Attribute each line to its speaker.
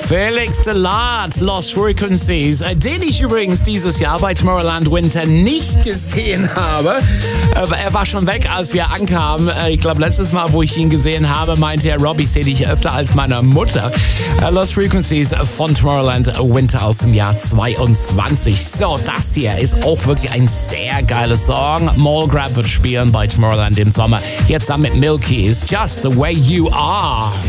Speaker 1: Felix Delat, Lost Frequencies, den ich übrigens dieses Jahr bei Tomorrowland Winter nicht gesehen habe. Er war schon weg, als wir ankamen. Ich glaube, letztes Mal, wo ich ihn gesehen habe, meinte er, Rob, ich sehe dich öfter als meine Mutter. Lost Frequencies von Tomorrowland Winter aus dem Jahr 22. So, das hier ist auch wirklich ein sehr geiler Song. Mallgrab wird spielen bei Tomorrowland im Sommer. Jetzt dann mit Milky is Just the Way You Are.